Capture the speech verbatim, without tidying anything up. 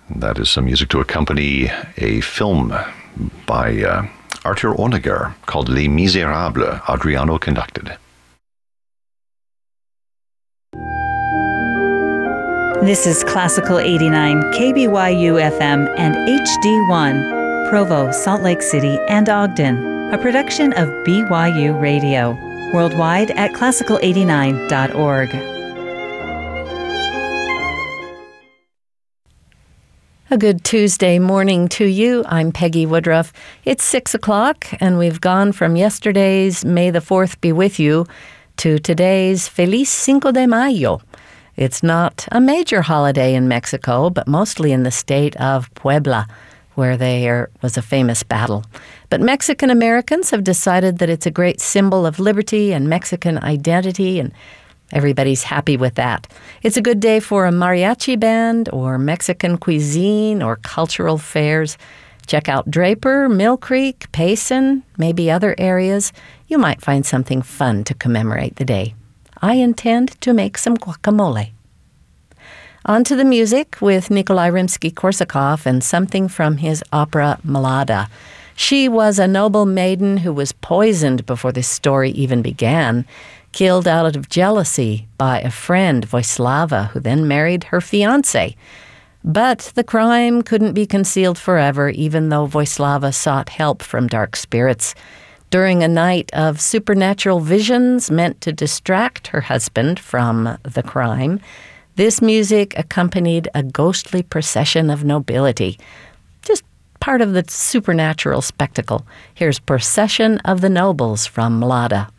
That is some music to accompany a film by uh, Arthur Honegger called Les Miserables, Adriano conducted. This is Classical eighty-nine, K B Y U F M and H D one, Provo, Salt Lake City, and Ogden, a production of B Y U Radio, worldwide at classical eighty-nine dot org. A good Tuesday morning to you. I'm Peggy Woodruff. It's six o'clock, and we've gone from yesterday's May the fourth be with you to today's Feliz Cinco de Mayo. It's not a major holiday in Mexico, but mostly in the state of Puebla, where there was a famous battle. But Mexican Americans have decided that it's a great symbol of liberty and Mexican identity, and everybody's happy with that. It's a good day for a mariachi band or Mexican cuisine or cultural fairs. Check out Draper, Mill Creek, Payson, maybe other areas. You might find something fun to commemorate the day. I intend to make some guacamole. On to the music with Nikolai Rimsky-Korsakov and something from his opera Mlada. She was a noble maiden who was poisoned before this story even began, killed out of jealousy by a friend, Voislava, who then married her fiancé. But the crime couldn't be concealed forever, even though Voislava sought help from dark spirits. During a night of supernatural visions meant to distract her husband from the crime, this music accompanied a ghostly procession of nobility. Just part of the supernatural spectacle. Here's Procession of the Nobles from Mlada.